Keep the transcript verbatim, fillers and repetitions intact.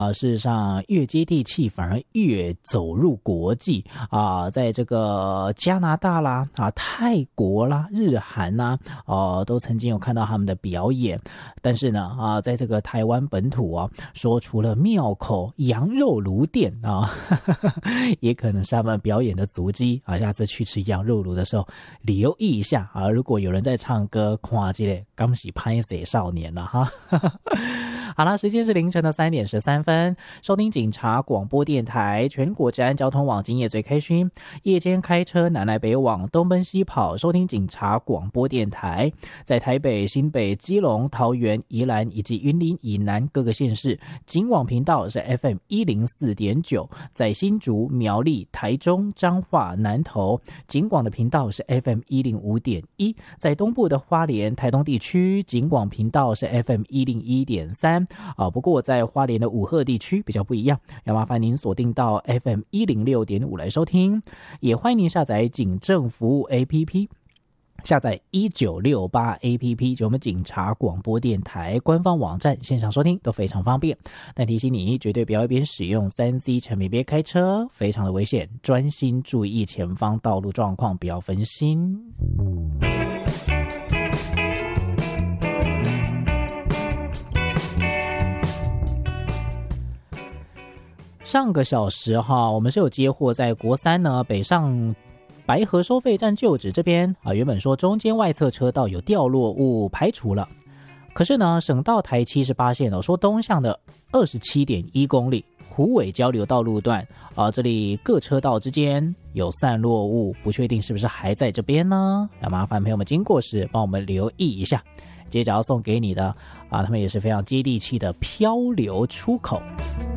啊，事实上越接地气反而越走入国际啊，在这个加拿大啦、啊泰国啦、日韩啦，哦、啊，都曾经有看到他们的表演。但是呢，啊，在这个台湾本土啊，说除了庙口羊肉炉店啊，呵呵也可能是他们表演的足迹啊。下次去吃羊肉炉的时候，留意一下啊，如果有人在唱歌，看这个恭喜拍摄少年了哈。好了，时间是凌晨的三点十三分，收听警察广播电台全国治安交通网今夜最开心，夜间开车南来北往东奔西跑，收听警察广播电台，在台北、新北、基隆、桃园、宜兰以及云林以南各个县市，警网频道是 F M 一零四点九，在新竹、苗栗、台中、彰化、南投，警广的频道是 F M 一零五点一，在东部的花莲、台东地区，警广频道是 F M 一零一点三。啊，不过在花莲的五鹤地区比较不一样，要麻烦您锁定到 F M 一零六点五来收听，也欢迎您下载警政服务 A P P， 下载一九六八 A P P， 就我们警察广播电台官方网站线上收听都非常方便。但提醒你，绝对不要一边使用 三 C 产品边开车，非常的危险，专心注意前方道路状况，不要分心。上个小时哈，我们是有接获在国三呢北上白河收费站旧址这边啊，原本说中间外侧车道有掉落物排除了，可是呢省道台七十八线哦，说东向的 二十七点一公里虎尾交流道路段啊，这里各车道之间有散落物，不确定是不是还在这边呢？要麻烦朋友们经过时帮我们留意一下。接着要送给你的啊，他们也是非常接地气的漂流出口。